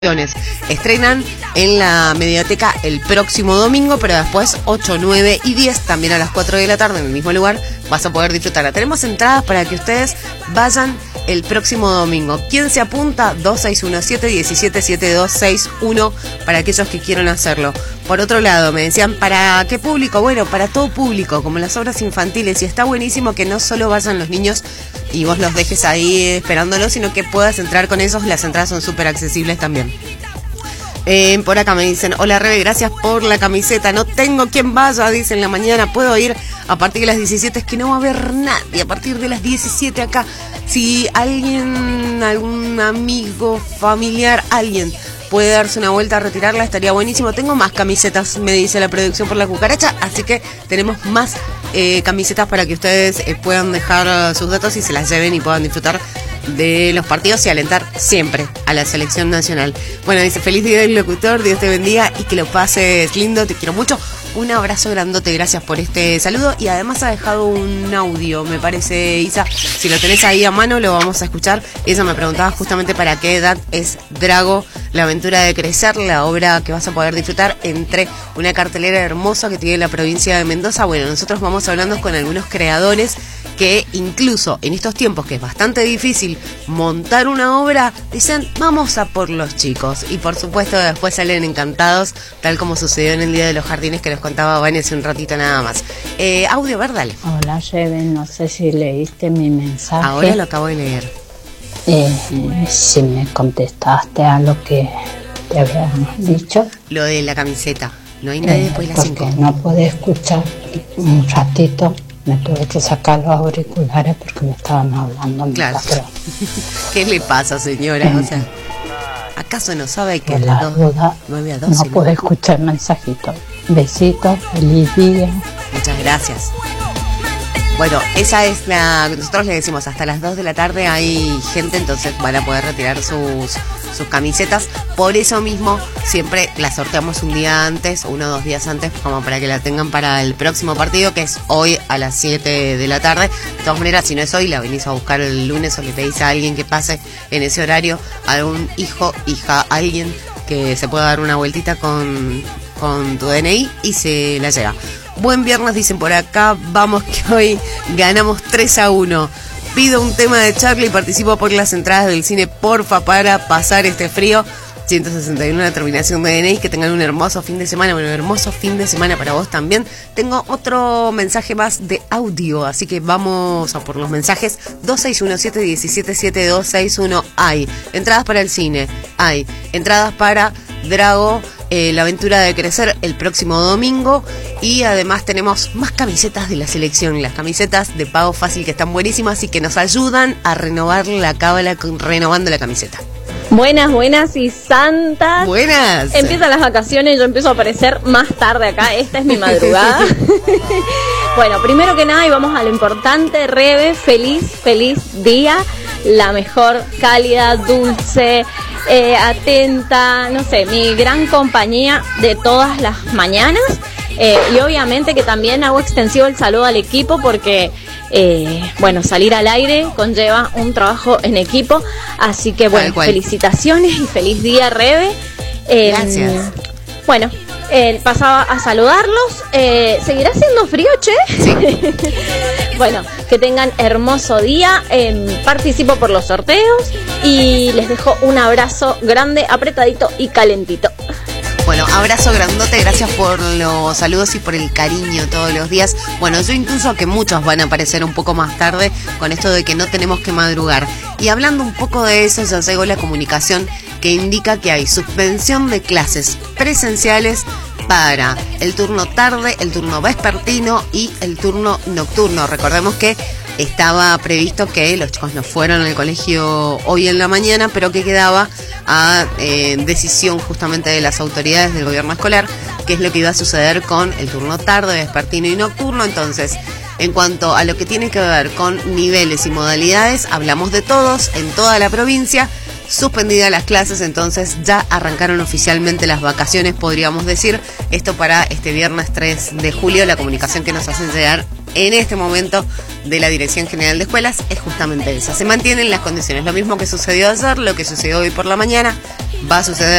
Estrenan en la Mediateca el próximo domingo, pero después 8, 9 y 10, también a las 4 de la tarde en el mismo lugar, vas a poder disfrutarla. Tenemos entradas para que ustedes vayan el próximo domingo. ¿Quién se apunta? 2617-7261 para aquellos que quieran hacerlo. Por otro lado, me decían, ¿para qué público? Bueno, para todo público, como las obras infantiles, y está buenísimo que no solo vayan los niños y vos los dejes ahí esperándolos, sino que puedas entrar con ellos. Las entradas son súper accesibles también. Por acá me dicen, hola Rebe, gracias por la camiseta. No tengo quien vaya, dice en la mañana. Puedo ir a partir de las 17, es que no va a haber nadie a partir de las 17 acá. Si alguien, algún amigo, familiar, alguien puede darse una vuelta a retirarla, estaría buenísimo. Tengo más camisetas, me dice la producción por la cucaracha, así que tenemos más camisetas para que ustedes puedan dejar sus datos y se las lleven y puedan disfrutar de los partidos y alentar siempre a la selección nacional. Bueno, dice, feliz día del locutor, Dios te bendiga y que lo pases lindo, te quiero mucho. Un abrazo grandote, gracias por este saludo. Y además ha dejado un audio, me parece, Isa. Si lo tenés ahí a mano, lo vamos a escuchar. Ella me preguntaba justamente para qué edad es Drago, la aventura de crecer, la obra que vas a poder disfrutar entre una cartelera hermosa que tiene la provincia de Mendoza. Bueno, nosotros vamos hablando con algunos creadores que incluso en estos tiempos que es bastante difícil montar una obra, dicen, vamos a por los chicos. Y por supuesto después salen encantados, tal como sucedió en el Día de los Jardines que nos contaba Vani hace un ratito nada más. Audio, verdad. Hola, Rebe, no sé si leíste mi mensaje. Ahora lo acabo de leer. Si me contestaste a lo que te había dicho. Lo de la camiseta. No hay nadie después de las 5. No pude escuchar un ratito. Me tuve que sacar los auriculares porque me estaban hablando. Claro. ¿Qué le pasa, señora? O sea, ¿acaso no sabe que la duda 9 a 12? No pude escuchar mensajitos. Besitos, feliz día. Muchas gracias. Bueno, esa es la... Nosotros le decimos hasta las 2 de la tarde hay gente, entonces van a poder retirar sus camisetas. Por eso mismo siempre la sorteamos un día antes, 1 o 2 días antes, como para que la tengan para el próximo partido, que es hoy a las 7 de la tarde. De todas maneras, si no es hoy, la venís a buscar el lunes o le pedís a alguien que pase en ese horario, algún hijo, hija, alguien que se pueda dar una vueltita con tu DNI y se la lleva. Buen viernes, dicen por acá. Vamos que hoy ganamos 3-1. Pido un tema de Charlie y participo por las entradas del cine, porfa, para pasar este frío. 161 la terminación de DNI. Que tengan un hermoso fin de semana. Bueno, un hermoso fin de semana para vos también. Tengo otro mensaje más de audio, así que vamos a por los mensajes. 2617-177-261. Hay entradas para el cine, hay entradas para Drago, la aventura de crecer el próximo domingo, y además tenemos más camisetas de la selección, las camisetas de pago fácil que están buenísimas y que nos ayudan a renovar la cábala renovando la camiseta. Buenas y santas. Buenas. Empiezan las vacaciones, yo empiezo a aparecer más tarde acá, esta es mi madrugada. Bueno, primero que nada y vamos a lo importante, Rebe, feliz día, la mejor, cálida, dulce, atenta, no sé, mi gran compañía de todas las mañanas. Y obviamente que también hago extensivo el saludo al equipo porque, bueno, salir al aire conlleva un trabajo en equipo. Así que, bueno, felicitaciones y feliz día, Rebe. Gracias. Bueno, pasaba a saludarlos. ¿Seguirá haciendo frío, che? Sí. Bueno, que tengan hermoso día. Participo por los sorteos y les dejo un abrazo grande, apretadito y calentito. Bueno, abrazo grandote, gracias por los saludos y por el cariño todos los días. Bueno, yo intuyo que muchos van a aparecer un poco más tarde con esto de que no tenemos que madrugar. Y hablando un poco de eso, ya llegó la comunicación que indica que hay suspensión de clases presenciales para el turno tarde, el turno vespertino y el turno nocturno. Recordemos que estaba previsto que los chicos no fueran al colegio hoy en la mañana, pero que quedaba a decisión justamente de las autoridades del gobierno escolar, qué es lo que iba a suceder con el turno tarde, vespertino y nocturno. Entonces, en cuanto a lo que tiene que ver con niveles y modalidades, hablamos de todos, en toda la provincia. Suspendidas las clases, entonces ya arrancaron oficialmente las vacaciones, podríamos decir. Esto para este viernes 3 de julio, la comunicación que nos hacen llegar en este momento de la Dirección General de Escuelas es justamente esa. Se mantienen las condiciones, lo mismo que sucedió ayer, lo que sucedió hoy por la mañana, va a suceder